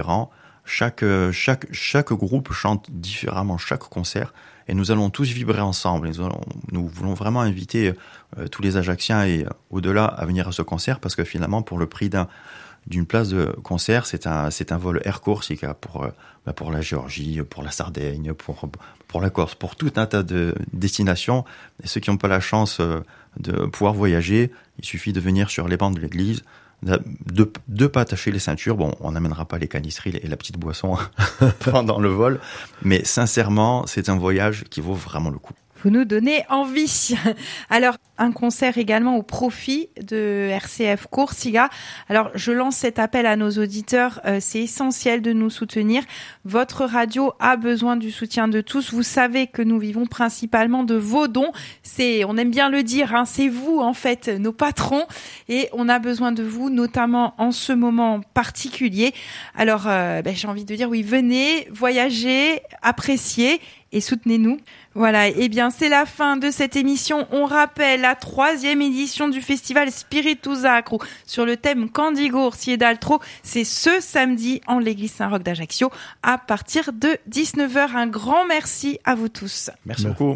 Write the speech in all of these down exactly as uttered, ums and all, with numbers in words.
différent. Chaque, chaque, chaque groupe chante différemment chaque concert et nous allons tous vibrer ensemble. Nous, allons, nous voulons vraiment inviter euh, tous les Ajacciens et euh, au-delà à venir à ce concert parce que finalement, pour le prix d'un, d'une place de concert, c'est un, c'est un vol Air Corsica pour, euh, bah pour la Géorgie, pour la Sardaigne, pour, pour la Corse, pour tout un tas de destinations. Et ceux qui n'ont pas la chance euh, de pouvoir voyager, il suffit de venir sur les bancs de l'église, de ne pas attacher les ceintures. Bon, on n'amènera pas les canistries et la petite boisson pendant le vol, mais sincèrement, c'est un voyage qui vaut vraiment le coup. Vous nous donnez envie. Alors, un concert également au profit de R C F Corsica. Alors, je lance cet appel à nos auditeurs. Euh, c'est essentiel de nous soutenir. Votre radio a besoin du soutien de tous. Vous savez que nous vivons principalement de vos dons. C'est, on aime bien le dire, hein, c'est vous, en fait, nos patrons. Et on a besoin de vous, notamment en ce moment particulier. Alors, euh, ben, j'ai envie de dire, oui, venez, voyagez, appréciez et soutenez-nous. Voilà, et eh bien c'est la fin de cette émission. On rappelle la troisième édition du festival Spiritu Sacro sur le thème Candigo Orsi ed Altro. C'est ce samedi en l'église Saint-Roch d'Ajaccio à partir de dix-neuf heures. Un grand merci à vous tous. Merci beaucoup.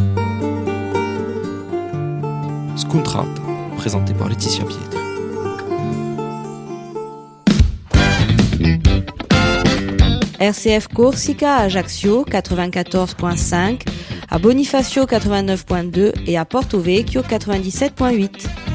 Scontrata, présenté par Laetitia Pietre. R C F Corsica à Ajaccio quatre-vingt-quatorze virgule cinq, à Bonifacio quatre-vingt-neuf virgule deux et à Porto Vecchio quatre-vingt-dix-sept virgule huit.